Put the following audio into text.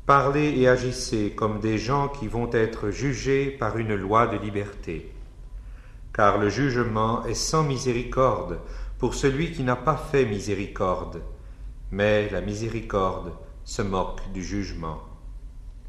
Parlez et agissez comme des gens qui vont être jugés par une loi de liberté. Car le jugement est sans miséricorde pour celui qui n'a pas fait miséricorde, mais la miséricorde se moque du jugement.